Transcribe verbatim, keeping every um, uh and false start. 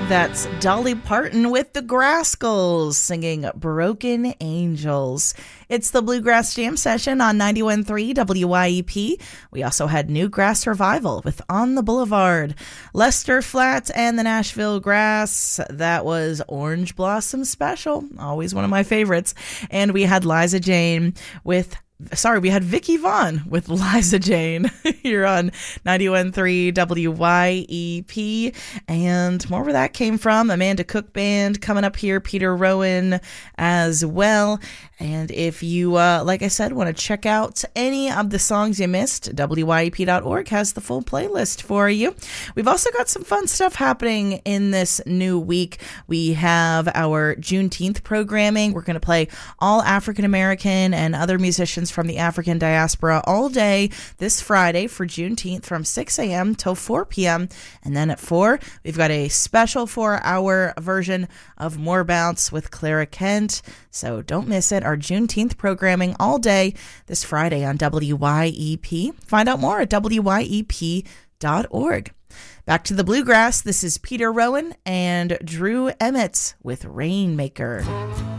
That's Dolly Parton with the Graskels singing Broken Angels. It's the Bluegrass Jam Session on ninety-one point three W Y E P. We also had Newgrass Revival with On the Boulevard. Lester Flat and the Nashville Grass. That was Orange Blossom Special. Always one of my favorites. And we had Liza Jane with Sorry, we had Vicky Vaughn with Liza Jane here on ninety-one point three W Y E P. And more where that came from. Amanda Cook Band coming up here. Peter Rowan as well. And if you, uh, like I said, want to check out any of the songs you missed, W Y E P dot org has the full playlist for you. We've also got some fun stuff happening in this new week. We have our Juneteenth programming. We're going to play all African American and other musicians from the African diaspora all day this Friday for Juneteenth from six a.m. till four p.m. And then at four, we've got a special four-hour version of More Bounce with Clara Kent. So don't miss it. Our Juneteenth programming all day this Friday on W Y E P. Find out more at W Y E P dot org. Back to the Bluegrass. This is Peter Rowan and Drew Emmett with Rainmaker.